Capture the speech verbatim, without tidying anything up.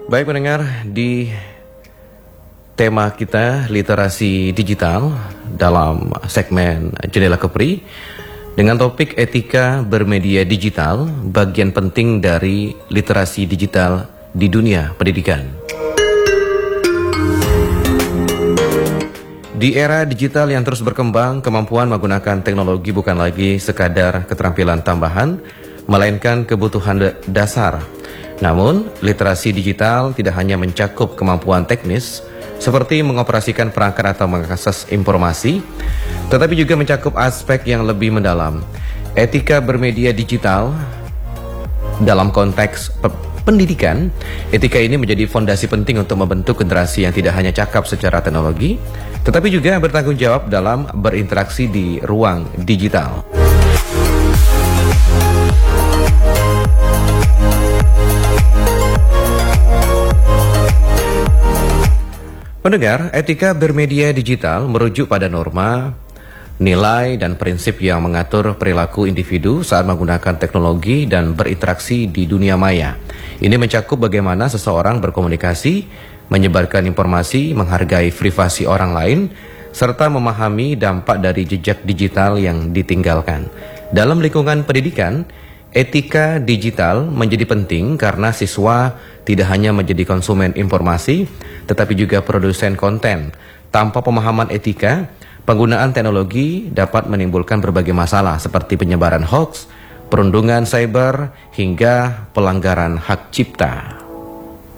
Baik pendengar, di tema kita literasi digital dalam segmen Jendela Kepri dengan topik etika bermedia digital, bagian penting dari literasi digital di dunia pendidikan. Di era digital yang terus berkembang, kemampuan menggunakan teknologi bukan lagi sekadar keterampilan tambahan, melainkan kebutuhan dasar. Namun, literasi digital tidak hanya mencakup kemampuan teknis seperti mengoperasikan perangkat atau mengakses informasi, tetapi juga mencakup aspek yang lebih mendalam. Etika bermedia digital dalam konteks pendidikan, etika ini menjadi fondasi penting untuk membentuk generasi yang tidak hanya cakap secara teknologi, tetapi juga bertanggung jawab dalam berinteraksi di ruang digital. Pendengar, etika bermedia digital merujuk pada norma, nilai, dan prinsip yang mengatur perilaku individu saat menggunakan teknologi dan berinteraksi di dunia maya. Ini mencakup bagaimana seseorang berkomunikasi, menyebarkan informasi, menghargai privasi orang lain, serta memahami dampak dari jejak digital yang ditinggalkan. Dalam lingkungan pendidikan, etika digital menjadi penting karena siswa tidak hanya menjadi konsumen informasi, tetapi juga produsen konten. Tanpa pemahaman etika, penggunaan teknologi dapat menimbulkan berbagai masalah seperti penyebaran hoax, perundungan cyber, hingga pelanggaran hak cipta.